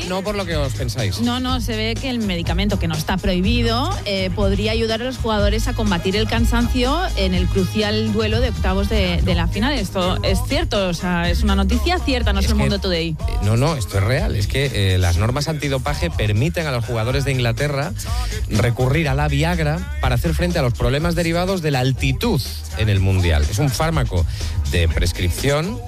no por lo que os pensáis. No, se ve que el medicamento, que no está prohibido, podría ayudar a los jugadores a combatir el cansancio en el crucial duelo de octavos de la final. Esto es cierto, o sea, es una noticia cierta, no es el Mundo Today. No, esto es real. Es que las normas antidopaje permiten a los jugadores de Inglaterra recurrir a la Viagra para hacer frente a los problemas derivados de la altitud en el Mundial. Es un fármaco de prescripción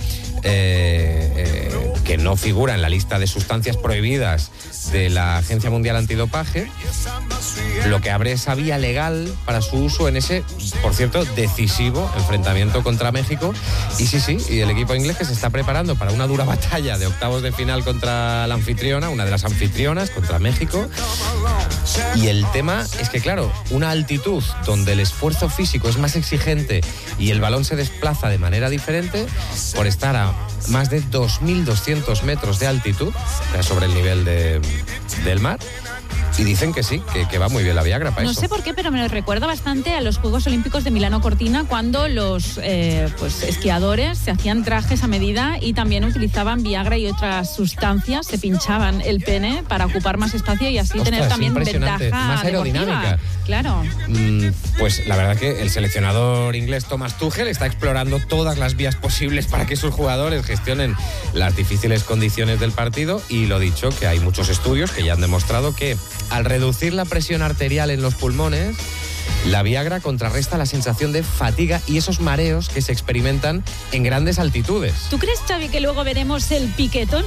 que no figura en la lista de sustancias prohibidas de la Agencia Mundial Antidopaje, lo que abre esa vía legal para su uso en ese, por cierto, decisivo enfrentamiento contra México. Y el equipo inglés que se está preparando para una dura batalla de octavos de final contra la anfitriona, una de las anfitrionas, contra México. Y el tema es que, claro, una altitud donde el esfuerzo físico es más exigente y el balón se desplaza de manera diferente, por estar a más de 2.200 metros de altitud, sobre el nivel del mar. Y dicen que sí, que va muy bien la Viagra para eso. No sé por qué, pero me recuerda bastante a los Juegos Olímpicos de Milano Cortina, cuando los esquiadores se hacían trajes a medida y también utilizaban Viagra y otras sustancias, se pinchaban el pene para ocupar más espacio y así tener también ventaja más aerodinámica. Deportiva. Claro. Pues la verdad que el seleccionador inglés Thomas Tuchel está explorando todas las vías posibles para que sus jugadores gestionen las difíciles condiciones del partido, y lo dicho, que hay muchos estudios que ya han demostrado que al reducir la presión arterial en los pulmones, la Viagra contrarresta la sensación de fatiga y esos mareos que se experimentan en grandes altitudes. ¿Tú crees, Xavi, que luego veremos el piquetón?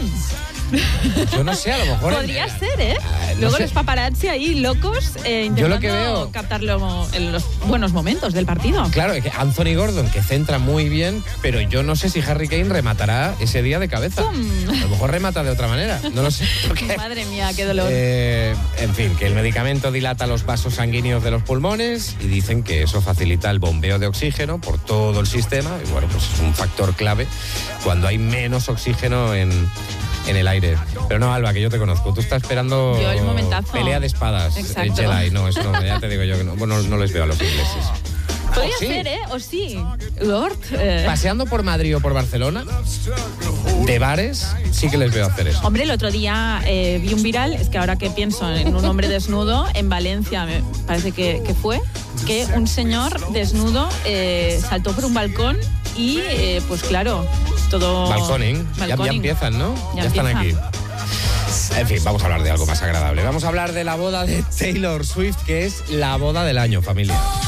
Yo no sé, a lo mejor... Podría ser, ¿eh? Luego los paparazzi ahí locos intentando captarlo en los buenos momentos del partido. Claro, es que Anthony Gordon, que centra muy bien, pero yo no sé si Harry Kane rematará ese día de cabeza. A lo mejor remata de otra manera, no lo sé. Porque, madre mía, qué dolor. En fin, que el medicamento dilata los vasos sanguíneos de los pulmones y dicen que eso facilita el bombeo de oxígeno por todo el sistema. Y bueno, pues es un factor clave cuando hay menos oxígeno en el aire. Pero no, Alba, que yo te conozco. Tú estás esperando yo el momentazo. Pelea de espadas. Exacto. Jedi. No, eso no, ya te digo yo que no. Bueno, no les veo a los ingleses. Podría ser, ¿eh? O sí. Lord. Paseando por Madrid o por Barcelona, de bares, sí que les veo hacer eso. Hombre, el otro día vi un viral, es que ahora que pienso en un hombre desnudo, en Valencia me parece que fue, que un señor desnudo saltó por un balcón y, pues claro, todo... Balconing. Ya empiezan, ¿no? Ya están aquí. En fin, vamos a hablar de algo más agradable. Vamos a hablar de la boda de Taylor Swift, que es la boda del año, familia.